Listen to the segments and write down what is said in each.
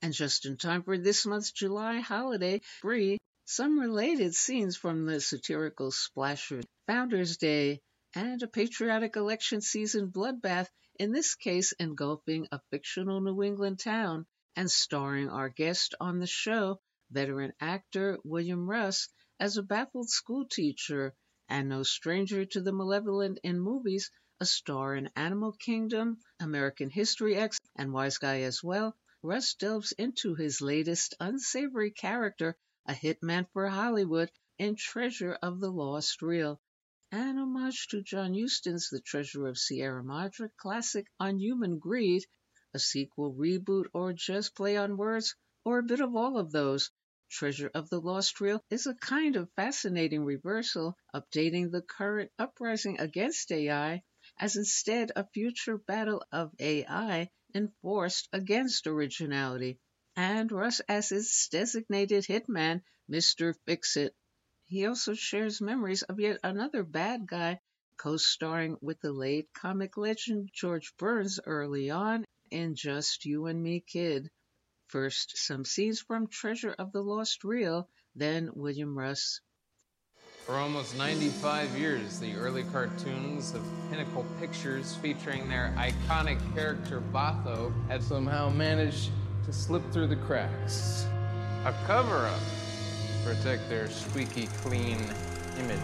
And just in time for this month's July holiday spree, some related scenes from the satirical splasher Founders Day and a patriotic election season bloodbath, in this case engulfing a fictional New England town and starring our guest on the show, veteran actor William Russ, as a baffled schoolteacher and no stranger to the malevolent in movies, a star in Animal Kingdom, American History X, and Wise Guy as well. Russ delves into his latest unsavory character, a hitman for Hollywood, in Treasure of the Lost Reel, an homage to John Huston's The Treasure of Sierra Madre classic on human greed, a sequel, reboot, or just play on words, or a bit of all of those. Treasure of the Lost Reel is a kind of fascinating reversal, updating the current uprising against AI as instead a future battle of AI enforced against originality, and Russ as its designated hitman, Mr. Fix-It. He also shares memories of yet another bad guy, co-starring with the late comic legend George Burns early on in Just You and Me, Kid. First, some scenes from Treasure of the Lost Reel, then William Russ. For almost 95 years, the early cartoons of Pinnacle Pictures featuring their iconic character Botho had somehow managed to slip through the cracks. A cover-up to protect their squeaky clean image.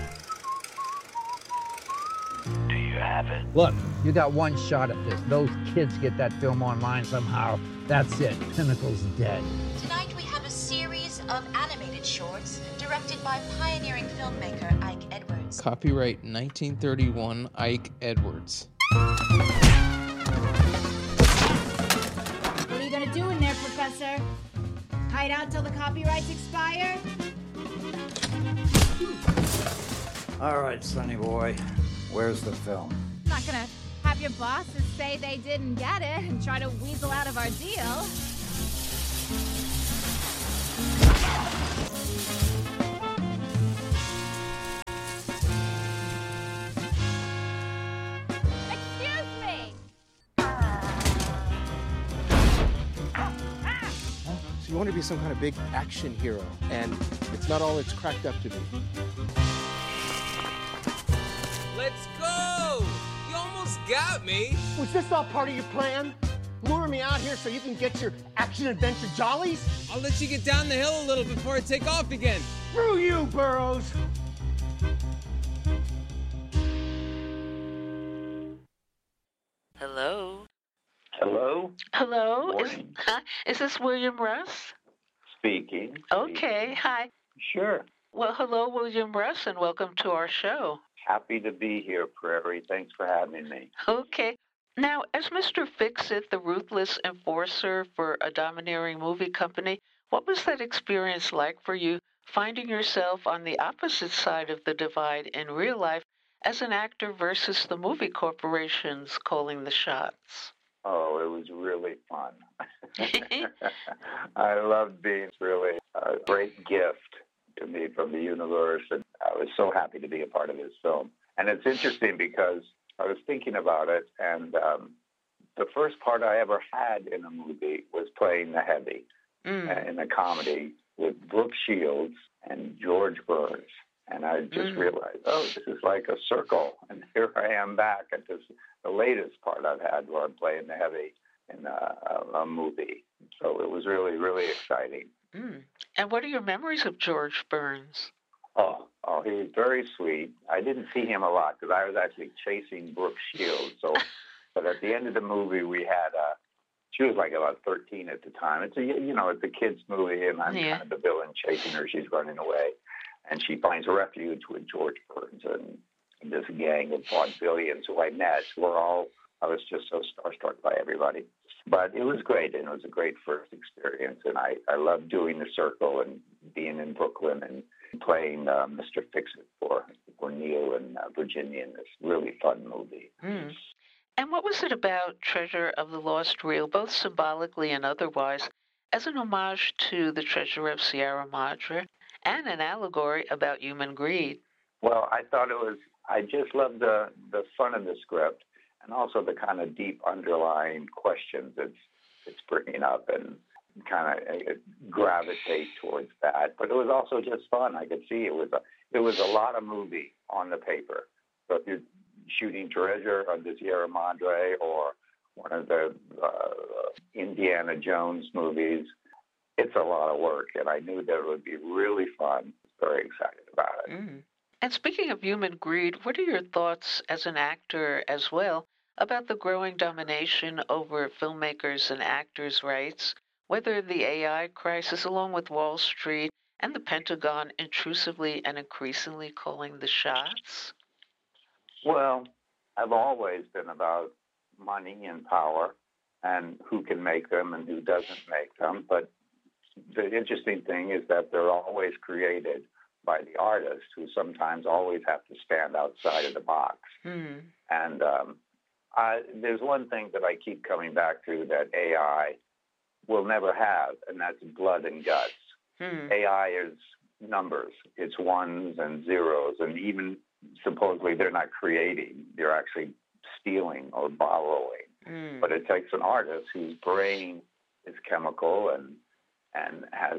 Do you have it? Look, you got one shot at this. Those kids get that film online somehow. That's it. Pinnacle's dead. Tonight we have a series of animated shorts directed by pioneering filmmaker Ike Edwards. Copyright 1931, Ike Edwards. What are you gonna do in there, Professor? Hide out till the copyrights expire? All right, Sonny boy. Where's the film? I'm not gonna have your bosses say they didn't get it and try to weasel out of our deal. Excuse me! So you want to be some kind of big action hero, and it's not all it's cracked up to be. Let's go! You almost got me! Was this all part of your plan? Lure me out here so you can get your action-adventure jollies? I'll let you get down the hill a little before I take off again. Screw you, Burroughs! Hello? Hello? Hello? Morning. Is this William Russ? Speaking. Okay, hi. Sure. Well, hello, William Russ, and welcome to our show. Happy to be here, Prairie. Thanks for having me. Okay. Now, as Mr. Fix-It, the ruthless enforcer for a domineering movie company, what was that experience like for you, finding yourself on the opposite side of the divide in real life as an actor versus the movie corporations calling the shots? Oh, it was really fun. I loved being really a great gift to me from the universe, and I was so happy to be a part of this film. And it's interesting because I was thinking about it, and the first part I ever had in a movie was playing the heavy in a comedy with Brooke Shields and George Burns. And I just realized, oh, this is like a circle. And here I am back at this, the latest part I've had where I'm playing the heavy in a movie. So it was really, really exciting. And what are your memories of George Burns? Oh, he was very sweet. I didn't see him a lot because I was actually chasing Brooke Shields. So, but at the end of the movie, we had she was like about 13 at the time. It's it's a kids movie, and I'm kind of the villain chasing her. She's running away, and she finds refuge with George Burns and this gang of vaudevillians who I met. I was just so starstruck by everybody. But it was great, and it was a great first experience. And I loved doing the circle and being in Brooklyn and playing Mr. Fix-It for Neil and Virginia in this really fun movie. And what was it about Treasure of the Lost Reel, both symbolically and otherwise, as an homage to the Treasure of Sierra Madre and an allegory about human greed? Well, I just loved the fun of the script and also the kind of deep underlying questions it's bringing up. And kind of gravitate towards that. But it was also just fun. I could see it was a lot of movie on the paper. So if you're shooting Treasure of the Sierra Madre or one of the Indiana Jones movies, it's a lot of work, and I knew that it would be really fun. Very excited about it. Mm. And speaking of human greed, what are your thoughts as an actor as well about the growing domination over filmmakers and actors' rights, whether the AI crisis, along with Wall Street and the Pentagon intrusively and increasingly calling the shots? Well, I've always been about money and power and who can make them and who doesn't make them. But the interesting thing is that they're always created by the artist, who sometimes always have to stand outside of the box. And there's one thing that I keep coming back to that AI will never have, and that's blood and guts. AI is numbers. It's ones and zeros, and even supposedly they're not creating. They're actually stealing or borrowing. But it takes an artist whose brain is chemical and has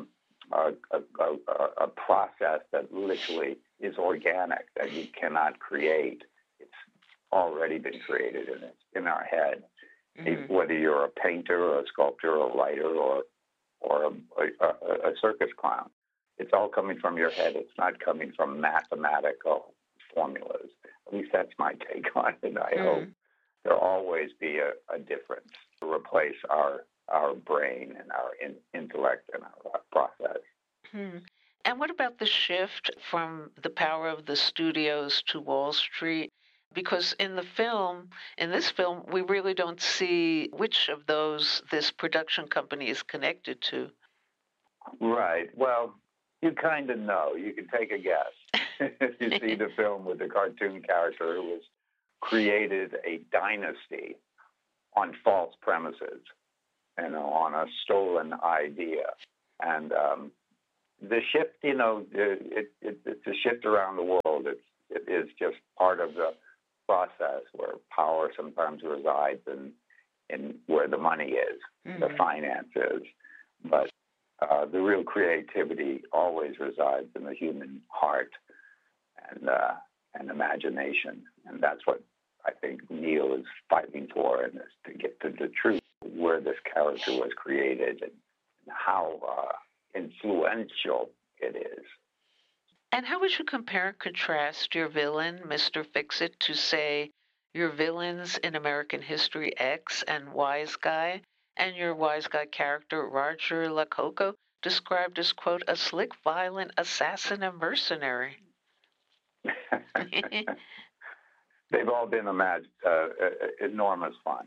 a process that literally is organic, that you cannot create. It's already been created in our head. Whether you're a painter or a sculptor or a writer or a circus clown, it's all coming from your head. It's not coming from mathematical formulas. At least that's my take on it. I hope there'll always be a difference to replace our brain and our intellect and our process. And what about the shift from the power of the studios to Wall Street? Because in this film, we really don't see which of those this production company is connected to. Right. Well, you kind of know. You can take a guess. If you see the film with the cartoon character who has created a dynasty on false premises, on a stolen idea. And the shift, it's a shift around the world. It is just part of the process where power sometimes resides in where the money is, the finance is. But the real creativity always resides in the human heart and imagination. And that's what I think Neil is fighting for, and is to get to the truth, where this character was created and how influential it is. And how would you compare and contrast your villain, Mr. Fix-It, to, say, your villains in American History X and Wise Guy, and your Wise Guy character, Roger Lococo, described as, quote, a slick, violent assassin and mercenary? They've all been enormous fun.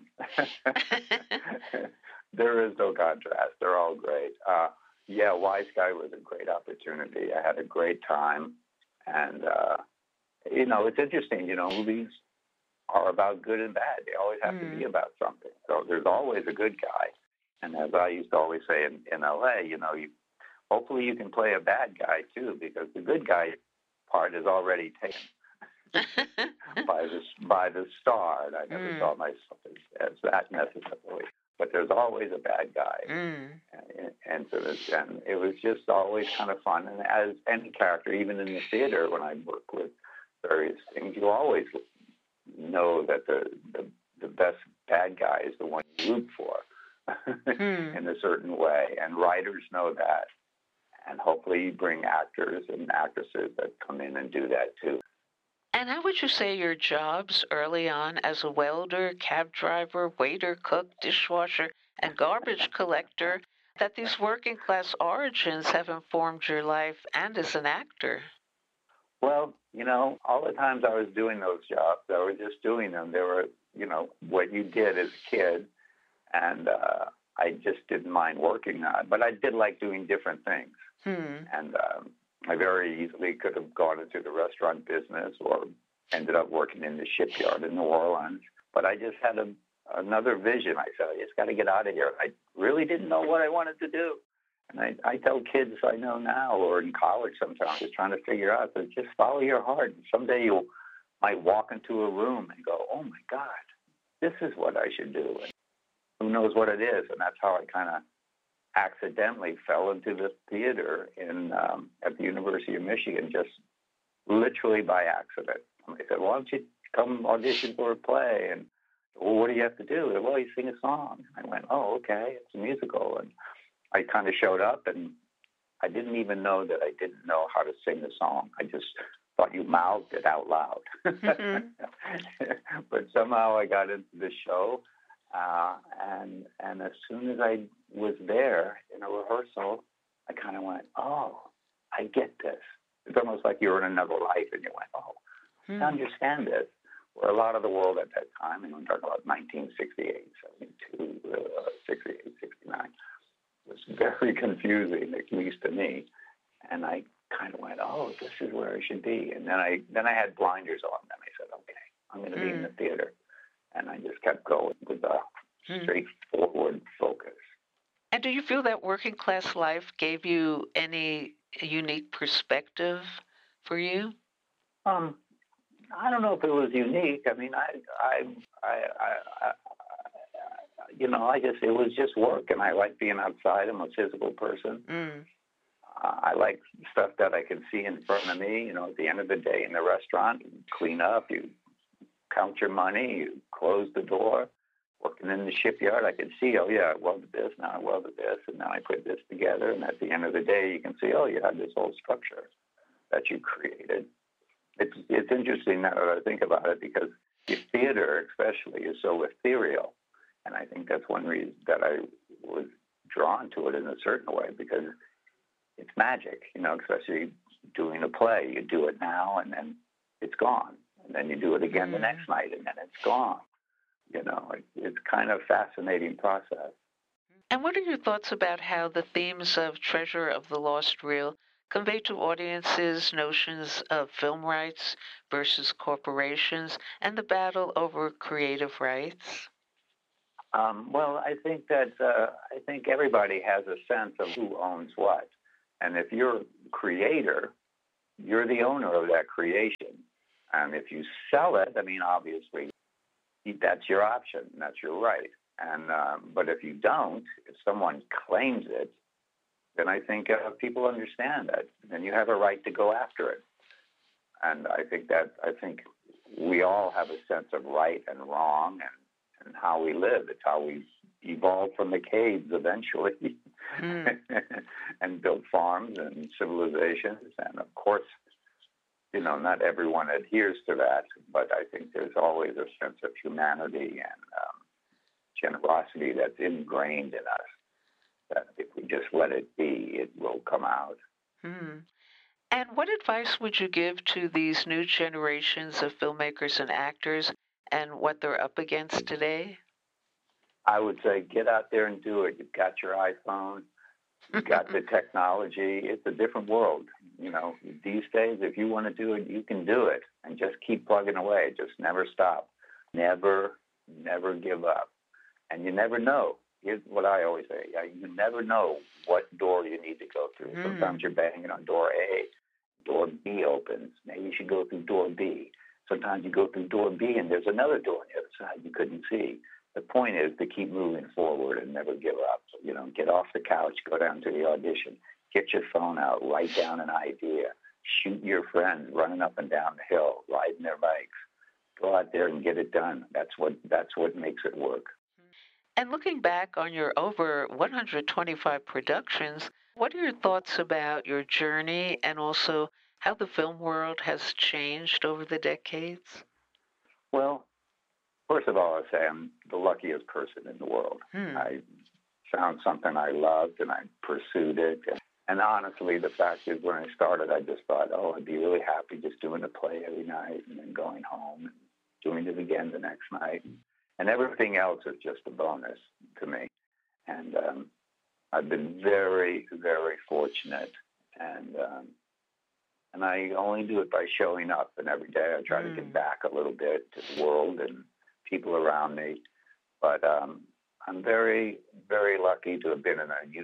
There is no contrast. They're all great. Wise Guy was a great opportunity. I had a great time. And, it's interesting. Movies are about good and bad. They always have to be about something. So there's always a good guy. And as I used to always say in L.A., hopefully you can play a bad guy, too, because the good guy part is already taken by the star. And I never saw myself as that necessarily. But there's always a bad guy. And it was just always kind of fun. And as any character, even in the theater, when I work with various things, you always know that the best bad guy is the one you root for in a certain way. And writers know that. And hopefully you bring actors and actresses that come in and do that too. And how would you say your jobs early on as a welder, cab driver, waiter, cook, dishwasher, and garbage collector, that these working class origins have informed your life and as an actor? Well, all the times I was doing those jobs, I was just doing them. They were, what you did as a kid, and I just didn't mind working on it. But I did like doing different things. And I very easily could have gone into the restaurant business or ended up working in the shipyard in New Orleans. But I just had another vision. I said, I just got to get out of here. I really didn't know what I wanted to do. And I tell kids I know now, or in college sometimes, just trying to figure out that just follow your heart. And someday you might walk into a room and go, oh, my God, this is what I should do. And who knows what it is? And that's how I kind of accidentally fell into the theater at the University of Michigan, just literally by accident. And they said, "Why don't you come audition for a play?" And, "Well, what do you have to do?" "Well, you sing a song." I went, "Oh, okay, it's a musical." And I kind of showed up, and I didn't even know that I didn't know how to sing the song. I just thought you mouthed it out loud. Mm-hmm. But somehow I got into the show, and as soon as I was there in a rehearsal, I kind of went, "Oh, I get this." It's almost like you were in another life, and you went, "Oh, I understand this." Where a lot of the world at that time, and I'm talking about 1968, 72, 68, 69, was very confusing, at least to me. And I kind of went, "Oh, this is where I should be." And then I had blinders on. And I said, "Okay, I'm going to be in the theater." And I just kept going with a straightforward focus. And do you feel that working class life gave you any unique perspective for you? I don't know if it was unique. I mean, I guess it was just work, and I like being outside. I'm a physical person. I like stuff that I can see in front of me. At the end of the day in the restaurant, you clean up, you count your money, you close the door. Working in the shipyard, I can see, oh, yeah, I welded this, now I welded this, and now I put this together. And at the end of the day, you can see, oh, you have this whole structure that you created. It's interesting now that I think about it, because the theater especially is so ethereal. And I think that's one reason that I was drawn to it in a certain way, because it's magic, especially doing a play. You do it now, and then it's gone. And then you do it again the next night, and then it's gone. It's kind of a fascinating process. And what are your thoughts about how the themes of Treasure of the Lost Reel convey to audiences notions of film rights versus corporations and the battle over creative rights? Well, I think that I think everybody has a sense of who owns what. And if you're a creator, you're the owner of that creation. And if you sell it, I mean, obviously, that's your option. That's your right. And but if you don't, if someone claims it, then I think people understand that, and you have a right to go after it. And I think we all have a sense of right and wrong, and how we live. It's how we evolved from the caves eventually, and built farms and civilizations. And of course, not everyone adheres to that, but I think there's always a sense of humanity and generosity that's ingrained in us, that if we just let it be, it will come out. And what advice would you give to these new generations of filmmakers and actors and what they're up against today? I would say get out there and do it. You've got your iPhone. You've got the technology. It's a different world. These days, if you want to do it, you can do it. And just keep plugging away. Just never stop. Never give up. And you never know. Here's what I always say. You never know what door you need to go through. Sometimes you're banging on door A. Door B opens. Maybe you should go through door B. Sometimes you go through door B and there's another door on the other side you couldn't see. The point is to keep moving forward and never give up. Get off the couch, go down to the audition, get your phone out, write down an idea, shoot your friends running up and down the hill, riding their bikes. Go out there and get it done. That's what makes it work. And looking back on your over 125 productions, what are your thoughts about your journey and also how the film world has changed over the decades? Well, first of all, I'd say I'm the luckiest person in the world. I found something I loved, and I pursued it. And honestly, the fact is, when I started, I just thought, I'd be really happy just doing a play every night and then going home and doing it again the next night. And everything else is just a bonus to me. And I've been very, very fortunate. And I only do it by showing up. And every day I try to give back a little bit to the world and people around me. But I'm very, very lucky to have been in a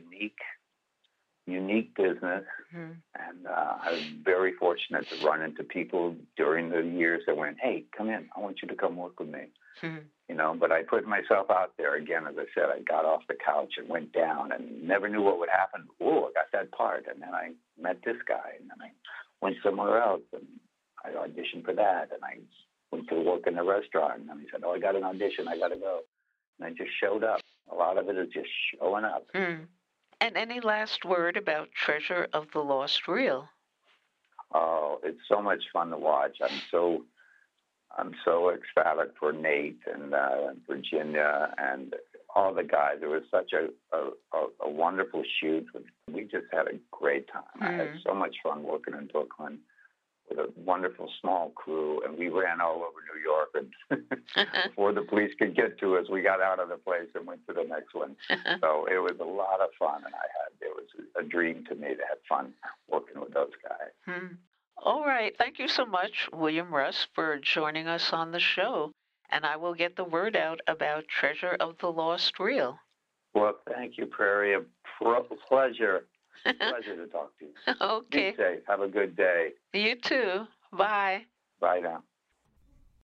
unique business. And I'm very fortunate to run into people during the years that went, hey, come in. I want you to come work with me. You know, but I put myself out there again. As I said, I got off the couch and went down and never knew what would happen. Oh, I got that part. And then I met this guy, and then I went somewhere else, and I auditioned for that. And I went to work in a restaurant, and then he said, oh, I got an audition. I got to go. And I just showed up. A lot of it is just showing up. And any last word about Treasure of the Lost Reel? Oh, it's so much fun to watch. I'm so ecstatic for Nate and Virginia and all the guys. It was such a wonderful shoot. We just had a great time. I had so much fun working in Brooklyn with a wonderful small crew, and we ran all over New York. And before the police could get to us, we got out of the place and went to the next one. So it was a lot of fun, and it was a dream to me to have fun working with those guys. All right. Thank you so much, William Russ, for joining us on the show. And I will get the word out about Treasure of the Lost Reel. Well, thank you, Prairie. A pleasure. Pleasure to talk to you. Okay. Be safe. Have a good day. You too. Bye. Bye now.